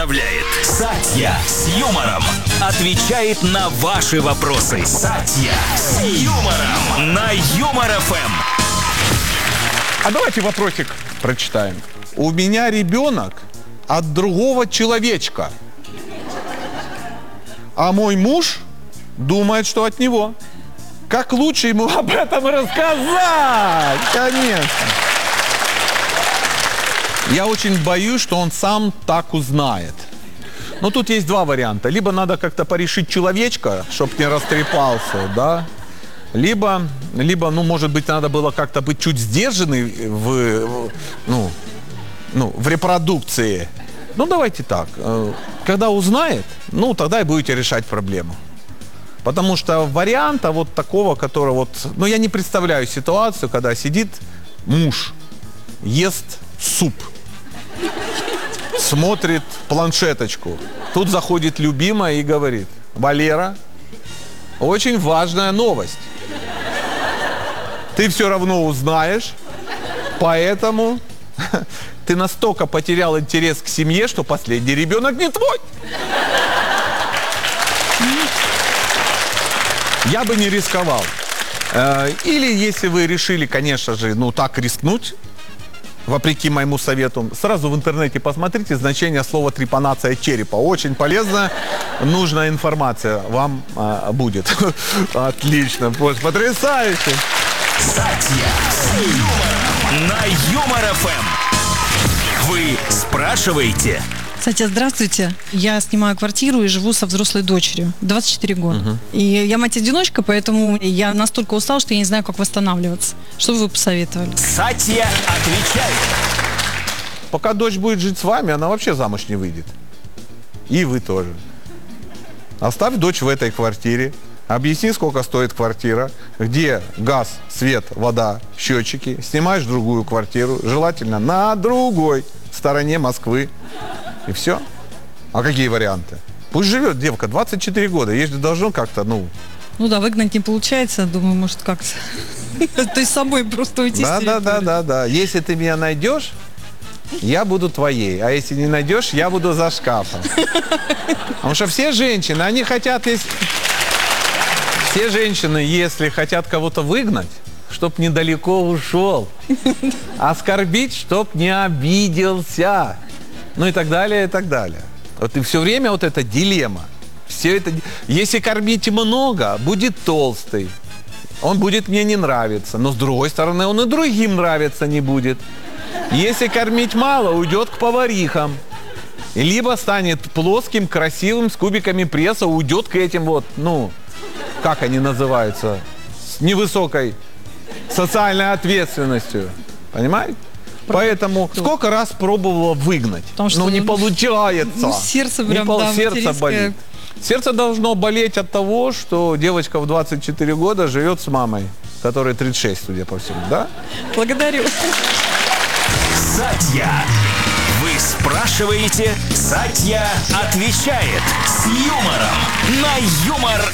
Сатья с юмором отвечает на ваши вопросы. Сатья с юмором на Юмор ФМ. А давайте вопросик прочитаем. У меня ребенок от другого человечка, а мой муж думает, что от него. Как лучше ему об этом рассказать? Конечно. Я очень боюсь, что он сам так узнает. Но тут есть два варианта. Либо надо как-то порешить человечка, чтобы не растрепался, да? Либо, ну, может быть, надо было как-то быть чуть сдержанной в репродукции. Ну, давайте так. Когда узнает, ну, тогда и будете решать проблему. Потому что варианта вот такого, который вот... Ну, я не представляю ситуацию, когда сидит муж, ест суп, смотрит планшеточку. Тут заходит любимая и говорит: Валера, очень важная новость. Ты все равно узнаешь, поэтому ты настолько потерял интерес к семье, что последний ребенок не твой. Я бы не рисковал. Или если вы решили, конечно же, ну так рискнуть, вопреки моему совету, сразу в интернете посмотрите значение слова трепанация черепа. Очень полезная, нужная информация вам будет. Отлично, потрясающе. Сатья с юмором на Юмор ФМ. Вы спрашиваете? Кстати, здравствуйте. Я снимаю квартиру и живу со взрослой дочерью. 24 года. И я мать-одиночка, поэтому я настолько устала, что я не знаю, как восстанавливаться. Что бы вы посоветовали? Сатья отвечает. Пока дочь будет жить с вами, она вообще замуж не выйдет. И вы тоже. Оставь дочь в этой квартире. Объясни, сколько стоит квартира, где газ, свет, вода, счетчики. Снимаешь другую квартиру, желательно на другой стороне Москвы. И все. А какие варианты? Пусть живет девка, 24 года. Ей же должно как-то, Ну да, выгнать не получается. Думаю, может, как-то... То есть с собой просто уйти. Да. Если ты меня найдешь, я буду твоей. А если не найдешь, я буду за шкафом. Потому что все женщины, они хотят... Все женщины, если хотят кого-то выгнать, чтоб недалеко ушел. Оскорбить, чтоб не обиделся. Ну и так далее, и так далее. Вот и все время вот эта дилемма. Все это... Если кормить много, будет толстый. Он будет мне не нравиться. Но с другой стороны, он и другим нравиться не будет. Если кормить мало, уйдет к поварихам. Либо станет плоским, красивым, с кубиками пресса, уйдет к этим вот, как они называются, с невысокой социальной ответственностью. Понимаете? Поэтому сколько раз пробовала выгнать, но не получается. Сердце прям, сердце болит. Сердце должно болеть от того, что девочка в 24 года живет с мамой, которой 36, судя по всему, да? Благодарю. Сатья. Вы спрашиваете, Сатья отвечает с юмором на Юмор